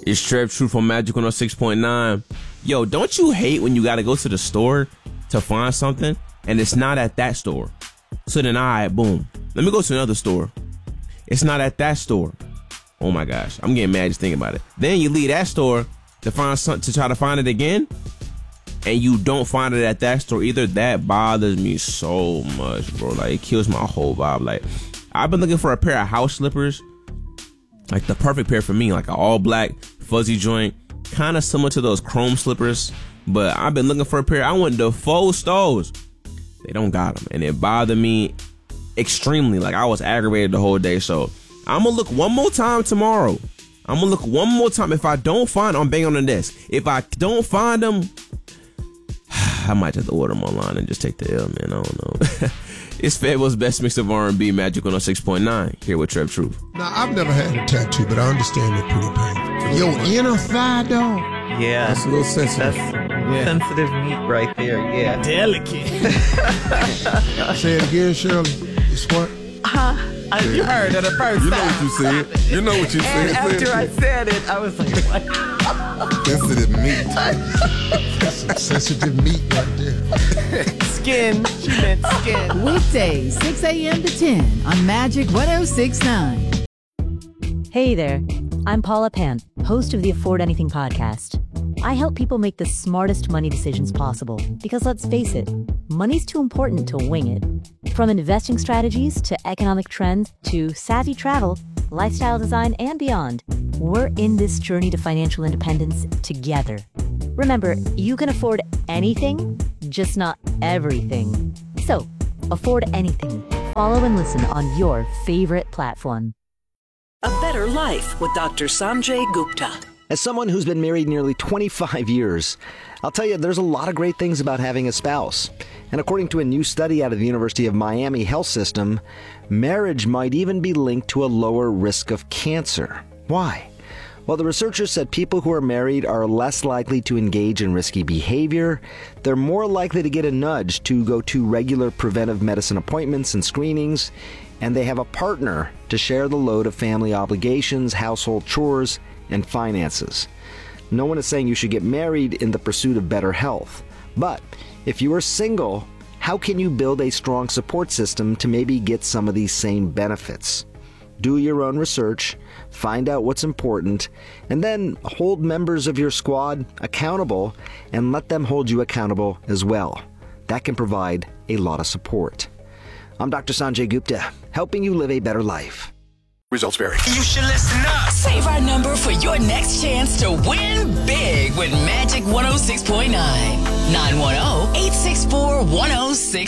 It's Trev Truth on Magic 106.9. Yo, don't you hate when you got to go to the store to find something and it's not at that store? So then, all right, boom. Let me go to another store. It's not at that store. Oh my gosh, I'm getting mad just thinking about it. Then you leave that store to find something, to try to find it again, and you don't find it at that store either. That bothers me so much, bro. Like, it kills my whole vibe. Like, I've been looking for a pair of house slippers, like the perfect pair for me, like an all black fuzzy joint, kind of similar to those chrome slippers. But I've been looking for a pair. I went to 4 stores. They don't got them, and it bothered me extremely. Like, I was aggravated the whole day. So I'm gonna look one more time tomorrow. I'm gonna look one more time. If I don't find them, I'm banging on the desk. If I don't find them, I might have to order them online and just take the L, man. I don't know. It's Fable's best mix of R&B, Magic 106.9, here with Trev Truth. Now, I've never had a tattoo, but I understand they're pretty painful. Yo, inner thigh, dog. Yeah. That's a little sensitive. That's sensitive meat right there, yeah. Delicate. Say it again, Shirley. It's what? You heard it the first You know time. what you said. You know what you And said. after I said it, I was like, what? Sensitive meat. That's some sensitive meat right there. Skin. She meant skin. Weekdays, 6 a.m. to 10 on Magic 106.9. Hey there, I'm Paula Pant, host of the Afford Anything podcast. I help people make the smartest money decisions possible because, let's face it, money's too important to wing it. From investing strategies to economic trends to savvy travel, lifestyle design, and beyond, we're in this journey to financial independence together. Remember, you can afford anything, just not everything. So, afford anything. Follow and listen on your favorite platform. A Better Life with Dr. Sanjay Gupta. As someone who's been married nearly 25 years, I'll tell you there's a lot of great things about having a spouse. And according to a new study out of the University of Miami Health System, marriage might even be linked to a lower risk of cancer. Why? Well, the researchers said people who are married are less likely to engage in risky behavior, they're more likely to get a nudge to go to regular preventive medicine appointments and screenings, and they have a partner to share the load of family obligations, household chores, and finances. No one is saying you should get married in the pursuit of better health. But if you are single, how can you build a strong support system to maybe get some of these same benefits? Do your own research, find out what's important, and then hold members of your squad accountable and let them hold you accountable as well. That can provide a lot of support. I'm Dr. Sanjay Gupta, helping you live a better life. Results vary. You should listen up. Save our number for your next chance to win big with Magic 106.9. 910-864-1066.